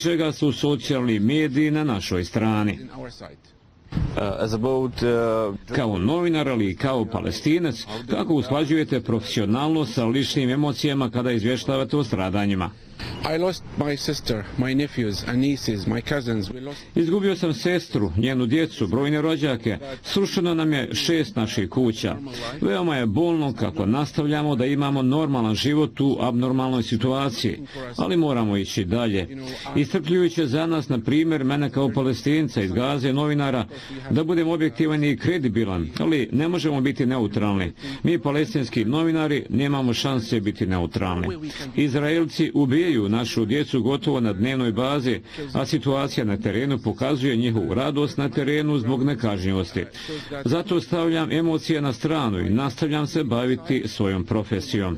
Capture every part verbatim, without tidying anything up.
čega su socijalni mediji na našoj strani. Kao novinar, ali i kao Palestinac, kako usklađujete profesionalno sa ličnim emocijama kada izvještavate o stradanjima? Izgubio sam sestru, njenu djecu, brojne rođake, srušeno nam je šest naših kuća. Veoma je bolno kako nastavljamo da imamo normalan život u abnormalnoj situaciji, ali moramo ići dalje. Iscrpljujuće za nas, na primjer, mene kao Palestinca iz Gaze, novinara, da budem objektivan i kredibilan, ali ne možemo biti neutralni. Mi, palestinski novinari, nemamo šanse biti neutralni. Izraelci ubijaju našu djecu gotovo na dnevnoj bazi, a situacija na terenu pokazuje njihovu radost na terenu zbog nekažnjivosti. Zato stavljam emocije na stranu i nastavljam se baviti svojom profesijom.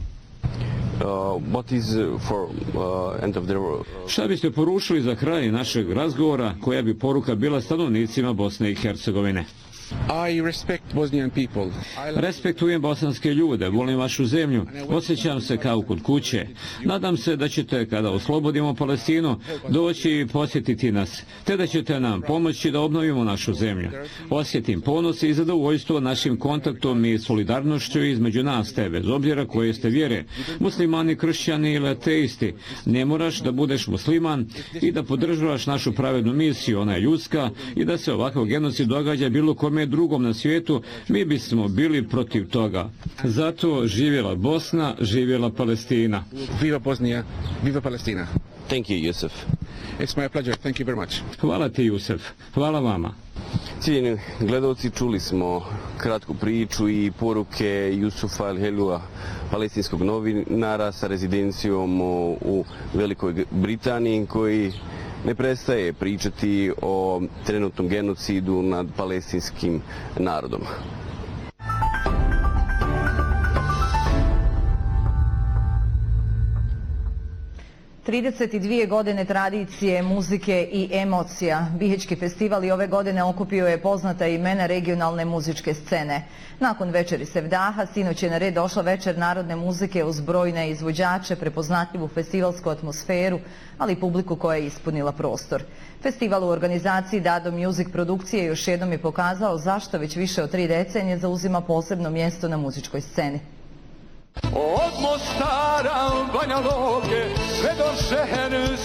Šta biste poručili za kraj našeg razgovora, koja bi poruka bila stanovnicima Bosne i Hercegovine? Respektujem bosanske ljude, volim vašu zemlju, osjećam se kao kod kuće. Nadam se da ćete, kada oslobodimo Palestinu, doći i posjetiti nas, te da ćete nam pomoći da obnovimo našu zemlju. Osjetim ponos i zadovoljstvo našim kontaktom i solidarnošću između nas te, bez obzira koje ste vjere, muslimani, kršćani ili ateisti. Ne moraš da budeš musliman i da podržavaš našu pravednu misiju, ona je ljudska, i da se ovakav genocid događa bilo kome drugom na svijetu, mi bismo bili protiv toga. Zato živjela Bosna, živjela Palestina. Viva Bosnija, viva Palestina. Thank you, Jusuf. It's my pleasure. Thank you very much. Hvala ti, Jusuf. Hvala vama. Cijenjeni gledalci, čuli smo kratku priču i poruke Jusufa El-Helua, palestinskog novinara sa rezidencijom u Velikoj Britaniji, koji ne prestaje pričati o trenutnom genocidu nad palestinskim narodom. trideset dvije godine tradicije, muzike i emocija. Bihećki festival i ove godine okupio je poznata imena regionalne muzičke scene. Nakon večeri Sevdaha, sinoć je na red došla večer narodne muzike uz brojne izvođače, prepoznatljivu festivalsku atmosferu, ali i publiku koja je ispunila prostor. Festival u organizaciji Dado Music produkcije još jednom je pokazao zašto već više od tri decenije zauzima posebno mjesto na muzičkoj sceni. Od Mostara, Banja Luke, sve do Šehera